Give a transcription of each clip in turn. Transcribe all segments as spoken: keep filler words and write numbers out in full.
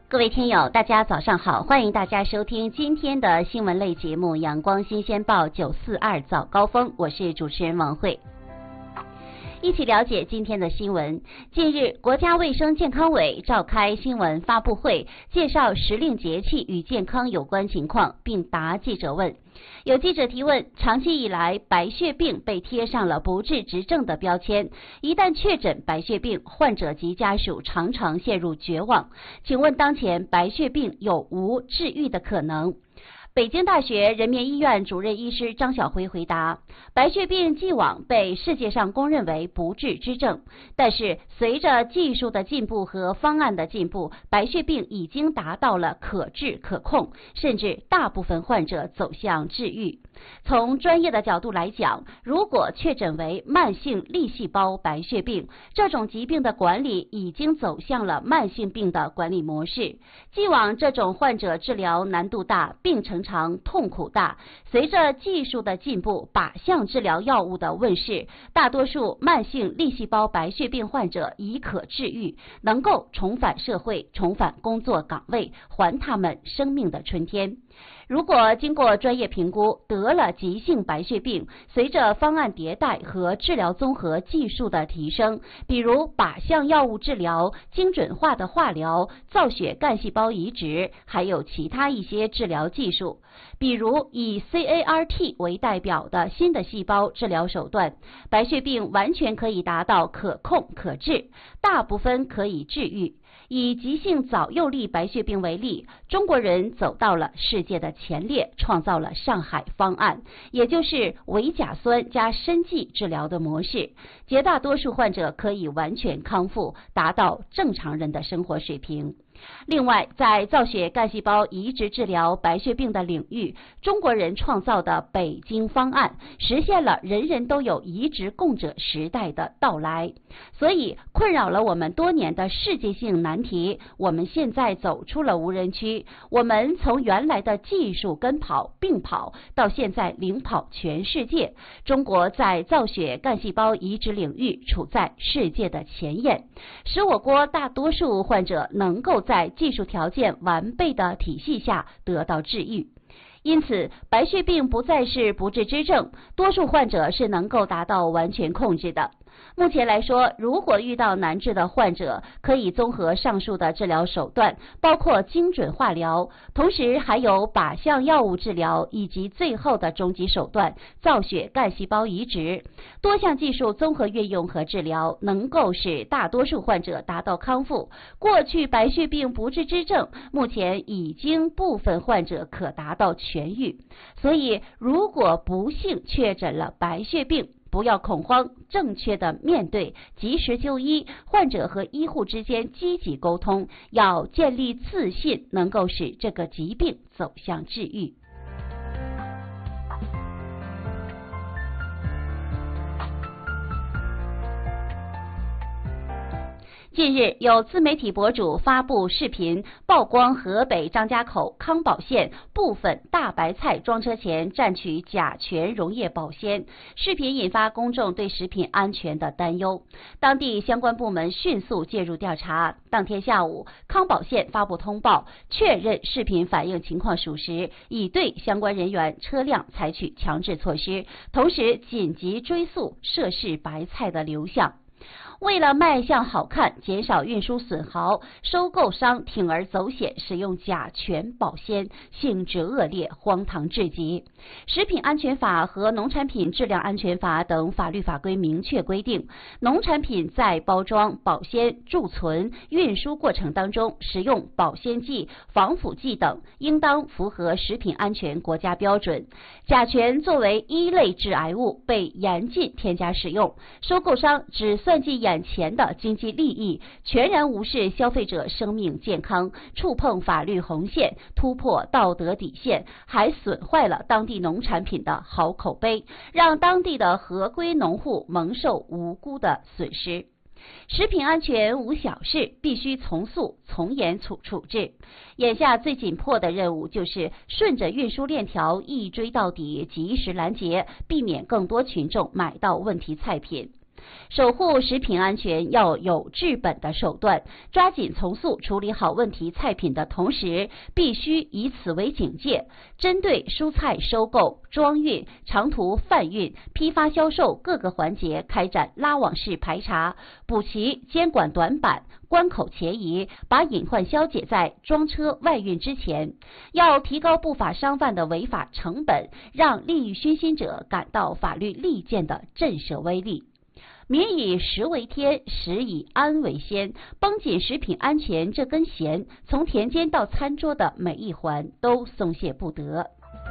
各位听友，大家早上好，欢迎大家收听今天的新闻类节目《阳光新鲜报》九四二早高峰，我是主持人王慧。一起了解今天的新闻。近日，国家卫生健康委召开新闻发布会，介绍时令节气与健康有关情况，并答记者问。有记者提问，长期以来白血病被贴上了不治之症的标签，一旦确诊白血病，患者及家属常常陷入绝望。请问当前白血病有无治愈的可能？北京大学人民医院主任医师张晓辉回答，白血病既往被世界上公认为不治之症，但是随着技术的进步和方案的进步，白血病已经达到了可治可控，甚至大部分患者走向治愈。从专业的角度来讲，如果确诊为慢性粒细胞白血病，这种疾病的管理已经走向了慢性病的管理模式。既往这种患者治疗难度大，病程长，痛苦大。随着技术的进步，靶向治疗药物的问世，大多数慢性粒细胞白血病患者已可治愈，能够重返社会，重返工作岗位，还他们生命的春天。如果经过专业评估得了急性白血病，随着方案迭代和治疗综合技术的提升，比如靶向药物治疗、精准化的化疗、造血干细胞移植，还有其他一些治疗技术，比如以 C A R T 为代表的新的细胞治疗手段，白血病完全可以达到可控可治，大部分可以治愈。以急性早幼粒白血病为例，中国人走到了世界的前列，创造了上海方案，也就是维甲酸加生剂治疗的模式，绝大多数患者可以完全康复，达到正常人的生活水平。另外，在造血干细胞移植治疗白血病的领域，中国人创造的北京方案实现了人人都有移植供者时代的到来。所以困扰了我们多年的世界性难题，我们现在走出了无人区。我们从原来的技术跟跑并跑，到现在领跑全世界。中国在造血干细胞移植领域处在世界的前沿，使我国大多数患者能够在技术条件完备的体系下得到治愈。因此，白血病不再是不治之症，多数患者是能够达到完全控制的。目前来说，如果遇到难治的患者，可以综合上述的治疗手段，包括精准化疗，同时还有靶向药物治疗，以及最后的终极手段造血干细胞移植。多项技术综合运用和治疗，能够使大多数患者达到康复。过去白血病不治之症，目前已经部分患者可达到痊愈。所以，如果不幸确诊了白血病，不要恐慌，正确的面对，及时就医，患者和医护之间积极沟通，要建立自信，能够使这个疾病走向治愈。近日，有自媒体博主发布视频，曝光河北张家口康保县部分大白菜装车前蘸取甲醛溶液保鲜，视频引发公众对食品安全的担忧。当地相关部门迅速介入调查。当天下午，康保县发布通报，确认视频反映情况属实，已对相关人员、车辆采取强制措施，同时紧急追溯涉事白菜的流向。为了卖相好看，减少运输损耗，收购商铤而走险，使用甲醛保鲜，性质恶劣，荒唐至极。食品安全法和农产品质量安全法等法律法规明确规定，农产品在包装、保鲜、贮存、运输过程当中使用保鲜剂、防腐剂等，应当符合食品安全国家标准。甲醛作为一类致癌物，被严禁添加使用。收购商只算计眼前的经济利益，全然无视消费者生命健康，触碰法律红线，突破道德底线，还损坏了当地农产品的好口碑，让当地的合规农户蒙受无辜的损失。食品安全无小事，必须从速从严处处置。眼下最紧迫的任务就是顺着运输链条一追到底，及时拦截，避免更多群众买到问题菜品。 守护食品安全要有治本的手段，抓紧从速处理好问题菜品的同时，必须以此为警戒，针对蔬菜收购、装运、长途贩运、批发销售各个环节开展拉网式排查，补齐监管短板、关口前移，把隐患消解在装车外运之前。要提高不法商贩的违法成本，让利益熏心者感到法律利剑的震慑威力。民以食为天，食以安为先。绷紧食品安全这根弦，从田间到餐桌的每一环都松懈不得。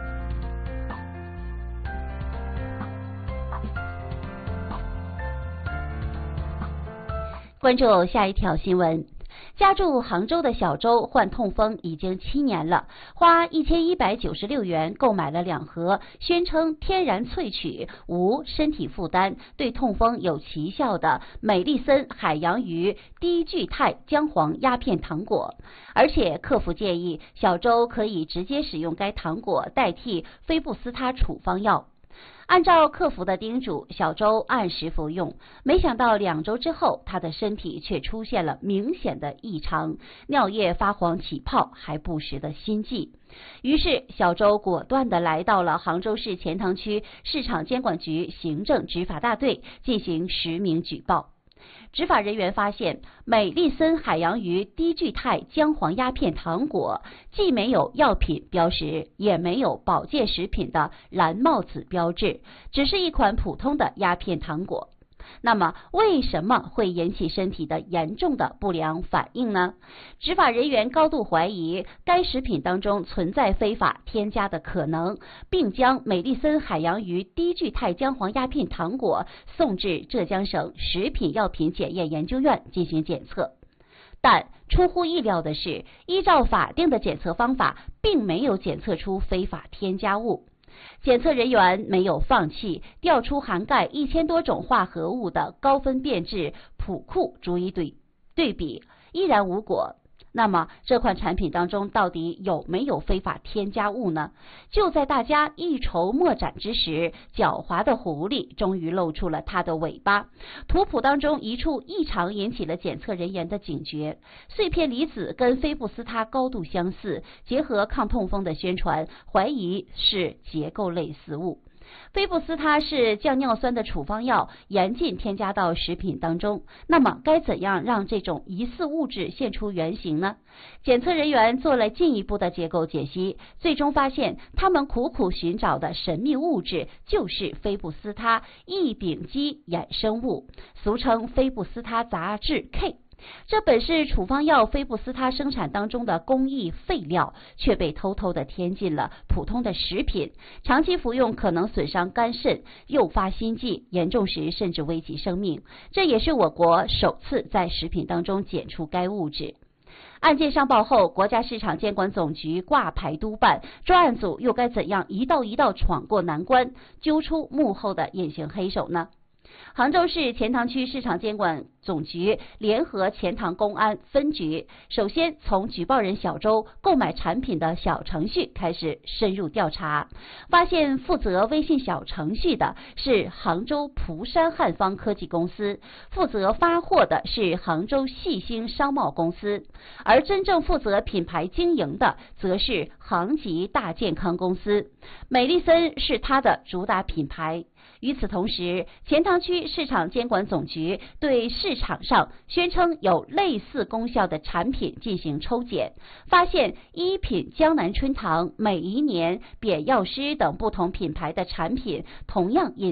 关注下一条新闻。家住杭州的小周患痛风已经七年了，花一千一百九十六元购买了两盒宣称天然萃取、无身体负担、对痛风有奇效的美丽森海洋鱼低聚肽姜黄鸦片糖果，而且客服建议小周可以直接使用该糖果代替菲布斯他处方药。按照客服的叮嘱，小周按时服用，没想到两周之后，他的身体却出现了明显的异常，尿液发黄起泡，还不时的心悸。于是小周果断地来到了杭州市钱塘区市场监管局行政执法大队进行实名举报。执法人员发现，美丽森海洋鱼低聚肽姜黄鸦片糖果既没有药品标识，也没有保健食品的蓝帽子标志，只是一款普通的鸦片糖果。那么为什么会引起身体的严重的不良反应呢？执法人员高度怀疑该食品当中存在非法添加的可能，并将美丽森海洋鱼低聚肽姜黄鸦片糖果送至浙江省食品药品检验研究院进行检测。但出乎意料的是，依照法定的检测方法，并没有检测出非法添加物。检测人员没有放弃，调出涵盖一千多种化合物的高分辨质普库逐一对对比，依然无果。那么这款产品当中到底有没有非法添加物呢？就在大家一筹莫展之时，狡猾的狐狸终于露出了它的尾巴。图谱当中一处异常引起了检测人员的警觉，碎片离子跟菲布斯他高度相似，结合抗痛风的宣传，怀疑是结构类似物。菲布斯他是降尿酸的处方药，严禁添加到食品当中。那么该怎样让这种疑似物质现出原形呢？检测人员做了进一步的结构解析，最终发现他们苦苦寻找的神秘物质就是菲布斯他异丙基衍生物，俗称菲布斯他杂质 K。这本是处方药菲布斯他生产当中的工艺废料，却被偷偷的添进了普通的食品，长期服用可能损伤肝肾，诱发心悸，严重时甚至危及生命。这也是我国首次在食品当中检出该物质。案件上报后，国家市场监管总局挂牌督办，专案组又该怎样一道一道闯过难关，揪出幕后的隐形黑手呢？杭州市钱塘区市场监管总局联合钱塘公安分局，首先从举报人小周购买产品的小程序开始深入调查，发现负责微信小程序的是杭州蒲山汉方科技公司，负责发货的是杭州细星商贸公司，而真正负责品牌经营的则是杭吉大健康公司，美丽森是它的主打品牌。与此同时，钱塘区市场监管总局对市场上宣称有类似功效的产品进行抽检，发现一品江南春堂、美宜年、扁药师等不同品牌的产品同样引